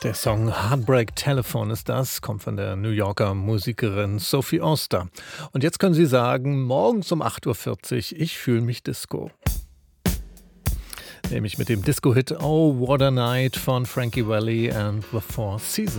Der Song Heartbreak Telephone ist das, kommt von der New Yorker Musikerin Sophie Oster. Und jetzt können Sie sagen, morgens um 8:40 Uhr, ich fühle mich Disco. Nämlich mit dem Disco-Hit Oh What a Night von Frankie Valli and the Four Seasons.